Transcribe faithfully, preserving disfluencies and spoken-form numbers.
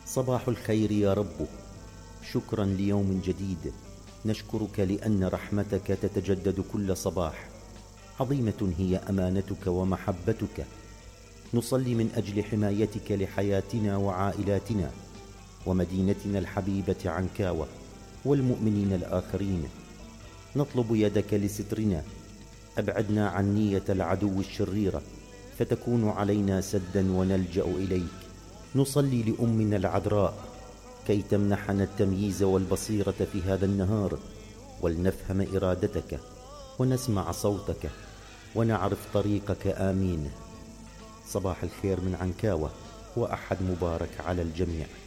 صباح الخير يا رب، شكرا ليوم جديد، نشكرك لأن رحمتك تتجدد كل صباح، عظيمة هي أمانتك ومحبتك. نصلي من أجل حمايتك لحياتنا وعائلاتنا ومدينتنا الحبيبة عنكاوة والمؤمنين الآخرين. نطلب يدك لسترنا، أبعدنا عن نية العدو الشريرة فتكون علينا سدا ونلجأ إليك. نصلي لأمنا العذراء كي تمنحنا التمييز والبصيرة في هذا النهار، ولنفهم إرادتك ونسمع صوتك ونعرف طريقك. آمين. صباح الخير من عنكاوة، وأحد مبارك على الجميع.